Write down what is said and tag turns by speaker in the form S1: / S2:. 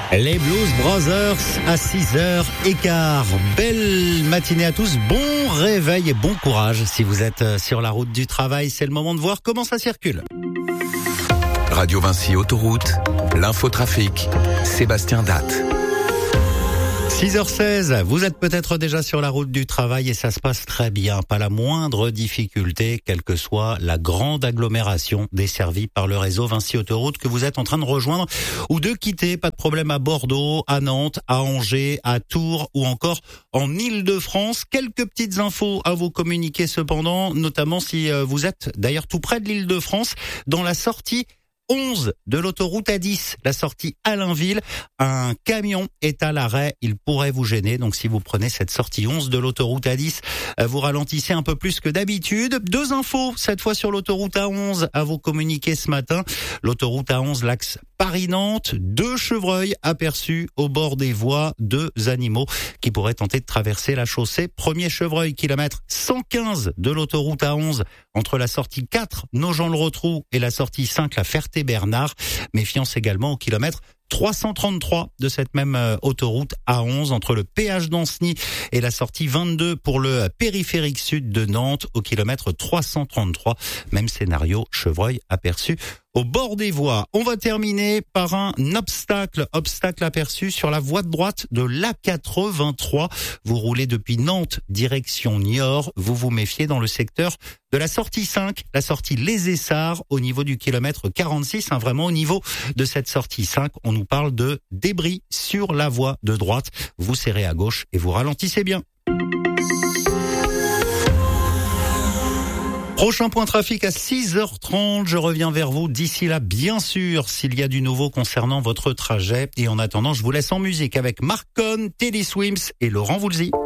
S1: Les Blues Brothers à 6h15. Belle matinée à tous, bon réveil et bon courage. Si vous êtes sur la route du travail, c'est le moment de voir comment ça circule.
S2: Radio Vinci Autoroute, l'infotrafic, Sébastien Datte.
S1: 6h16, vous êtes peut-être déjà sur la route du travail et ça se passe très bien. Pas la moindre difficulté, quelle que soit la grande agglomération desservie par le réseau Vinci Autoroute que vous êtes en train de rejoindre ou de quitter. Pas de problème à Bordeaux, à Nantes, à Angers, à Tours ou encore en Île-de-France. Quelques petites infos à vous communiquer cependant, notamment si vous êtes d'ailleurs tout près de l'Île-de-France, dans la sortie 11 de l'autoroute A10, la sortie Allainville, un camion est à l'arrêt, il pourrait vous gêner. Donc si vous prenez cette sortie 11 de l'autoroute A10, vous ralentissez un peu plus que d'habitude. Deux infos, cette fois sur l'autoroute A11 à vous communiquer ce matin. L'autoroute A11, l'axe Paris-Nantes, 2 chevreuils aperçus au bord des voies, 2 animaux qui pourraient tenter de traverser la chaussée. Premier chevreuil, kilomètre 115 de l'autoroute A11, entre la sortie 4, Nogent-le-Rotrou, et la sortie 5, la Ferté-Bernard. Méfiance également au kilomètre 333 de cette même autoroute A11 entre le péage d'Anceny et la sortie 22 pour le périphérique sud de Nantes au kilomètre 333. Même scénario, chevreuil aperçu au bord des voies. On va terminer par un obstacle aperçu sur la voie de droite de l'A83. Vous roulez depuis Nantes, direction Niort. Vous vous méfiez dans le secteur de la sortie 5, la sortie Les Essarts, au niveau du kilomètre 46. Vraiment au niveau de cette sortie 5, on nous parle de débris sur la voie de droite. Vous serrez à gauche et vous ralentissez bien. Prochain point trafic à 6h30, je reviens vers vous d'ici là, bien sûr, s'il y a du nouveau concernant votre trajet. Et en attendant, je vous laisse en musique avec Marc Cohn, Teddy Swims et Laurent Voulzy.